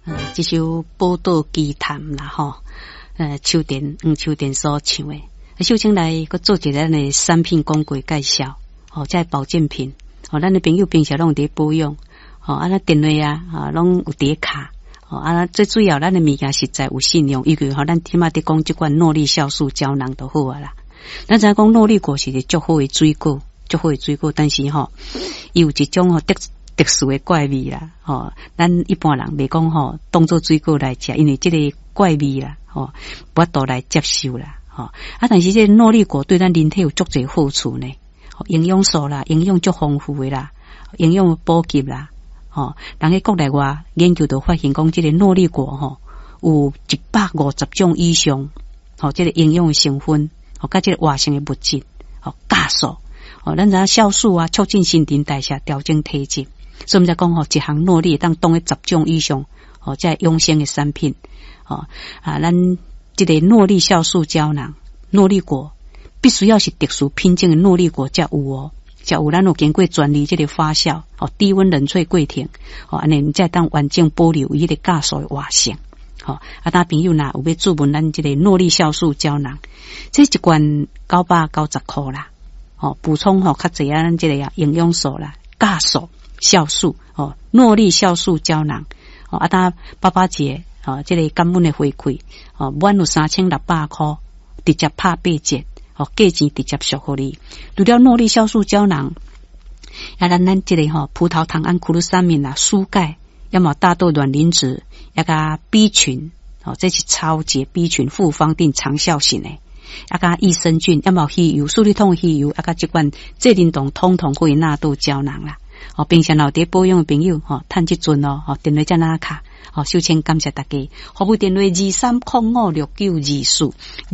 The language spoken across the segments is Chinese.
这首宝岛奇谈啦吼，秋田秋田所唱的。首先来个做一个咱的产品广告介绍，这保健品，咱的朋友平常拢伫保养，咱电话啊，拢有伫卡，最主要咱的物件实在有信用，因为咱起码伫讲即款诺丽酵素胶囊就好啊啦。咱知影讲诺丽果是足好的水果，足好的水果，但是伊有一种特殊的怪味啦，咱一般人袂讲当做水果来食，因为这个怪味啦，无法度来接受啦，但是这个诺丽果对咱人体有足侪好处呢，营养素啦，营养足丰富的啦，营养补给啦，人喺国内外研究都发现讲，这个诺丽果有150种以上，这个营养成分，甲这个活性的物质，酵素，咱知影酵素啊，促进新陈代谢，调整体质。所以我们在讲一项诺丽当当嘅10种以上，这养生的产品，咱这个诺丽酵素胶囊，诺丽果必须要是特殊品种的诺丽果才有才有咱有经过专利这个发酵，低温冷萃过程，安尼才当完整保留伊个酵素的活性。大朋友若有要注文咱这个诺丽酵素胶囊，这一罐990块啦，补充较侪咱这个营养素啦，酵素。酵素诺丽酵素胶囊搭爸爸节这个感恩的回馈满有3600块，直接拍8折价钱直接属互你。除了诺丽酵素胶囊，咱这个葡萄糖胺库鲁沙敏啦、蔬钙，要么大豆卵磷脂，加 B 群这是超级 B 群复方定长效型的。加益生菌，要么稀有树立痛稀有，加这款这灵动通通可以纳豆胶囊啦。平常老伫保养的朋友，趁这阵电话在哪卡？首先感谢大家，服务电话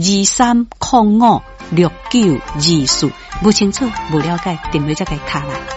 23056924，23056924，不清楚不了解，电话再给卡啦。